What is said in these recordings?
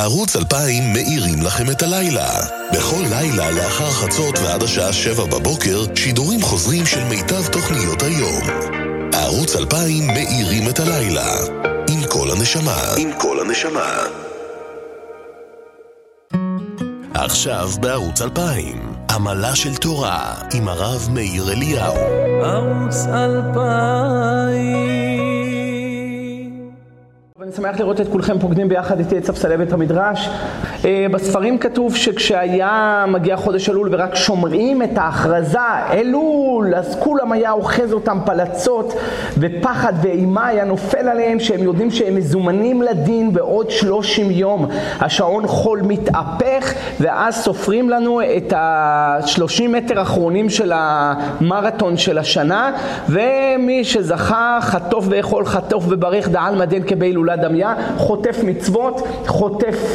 ערוץ 2000 מאירים לכם את הלילה. בכל לילה לאחר חצות ועד השעה 7 בבוקר, שידורים חוזרים של מיטב תוכניות היום. ערוץ 2000 מאירים את הלילה. עם כל הנשמה. עם כל הנשמה. עכשיו בערוץ 2000, עמלה של תורה עם הרב מאיר אליהו. ערוץ 2000. אני שמח לראות את כולכם פוקדים ביחד איתי את ספסלי בית המדרש. בספרים כתוב שכשהיה מגיע חודש אלול ורק שומרים את ההכרזה אלול, אז כולם היה אוחז אותם פלצות ופחד ואימה היה נופל עליהם, שהם יודעים שהם מזומנים לדין בעוד 30 יום. השעון חול מתהפך ואז סופרים לנו את ה-30 מטר האחרונים של המרתון של השנה, ומי שזכה חטוף ואכול חטוף וברך דעל מדן כבהילולה דמיה, חוטף מצוות, חוטף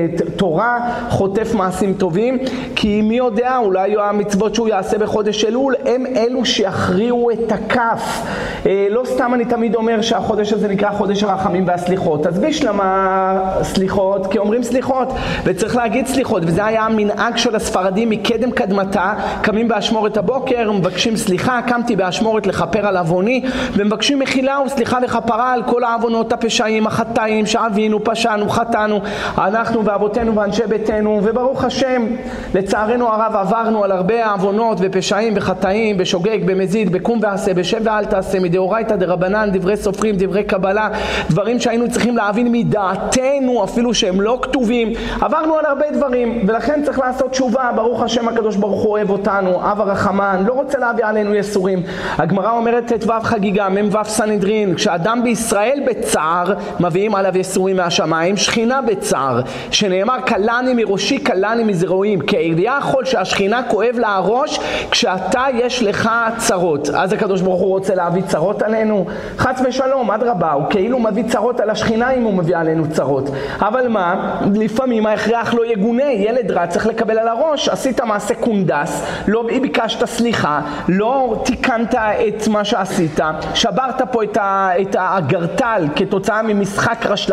תורה, חוטף מעשים טובים, כי מי יודע, אולי המצוות שהוא יעשה בחודש אלול הם אלו שיכריעו את הכף. לא סתם אני תמיד אומר שהחודש הזה נקרא חודש הרחמים והסליחות. אז בשלמה סליחות, כי אומרים סליחות וצריך להגיד סליחות, וזה היה המנהג של הספרדים מקדם קדמתה. קמים באשמורת הבוקר, מבקשים סליחה, קמתי באשמורת לכפר על עווני, ומבקשים מחילה וסליחה וכפרה על כל העוונות, הפשעים, החטאים שעווינו, פשענו, חטאנו, אנחנו ואבותינו ואנשי ביתנו. וברוך השם, לצערנו הרב עברנו על הרבה עוונות ופשעים וחטאים, בשוגג, במזיד, בקום ועשה, בשב ואל תעשה, מדאורייתא דרבנן, דברי סופרים, דברי קבלה, דברים שהיינו צריכים להבין מדעתנו אפילו שהם לא כתובים. עברנו על הרבה דברים, ולכן צריך לעשות תשובה. ברוך השם, הקדוש ברוך הוא אוהב אותנו, אב הרחמן, לא רוצה להביא עלינו יסורים. הגמרא אומרת ט"ו חגיגה, מ"ו סנהדרין, כשאדם בישראל בצער מביאים עליו יסורים מהשמיים, שכינה בצער, שנאמר קלני מראשי קלני מזרועי, כעירייה יכול שהשכינה כואב לה הראש כשאתה יש לך צרות. אז הקדוש ברוך הוא רוצה להביא צרות עלינו? חס ושלום, אדרבה, הוא כאילו מביא צרות על השכינה אם הוא מביא עלינו צרות. אבל מה? לפעמים ההכרח לא יגונה, ילד רע צריך לקבל על הראש, עשית מעשה קונדס, לא ביקשת סליחה, לא תיקנת את מה שעשית, שברת פה את הגרטל כתוצאה ממשחק רשלנות